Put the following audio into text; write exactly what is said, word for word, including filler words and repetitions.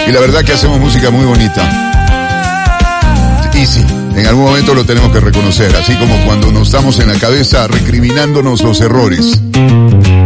Y la verdad que hacemos música muy bonita. Y sí, en algún momento lo tenemos que reconocer, así como cuando nos estamos en la cabeza recriminándonos los errores.